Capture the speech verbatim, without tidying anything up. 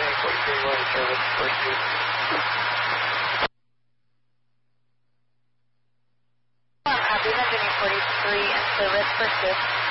Virginia forty-three, we're in service, pursuit. Um, Abu Virginia forty-three, in service, pursuit.